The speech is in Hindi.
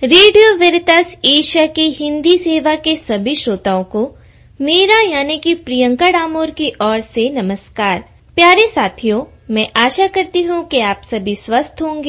रेडियो वेरितास एशिया के हिंदी सेवा के सभी श्रोताओं को मेरा यानी कि प्रियंका डामोर की ओर से नमस्कार। प्यारे साथियों, मैं आशा करती हूँ कि आप सभी स्वस्थ होंगे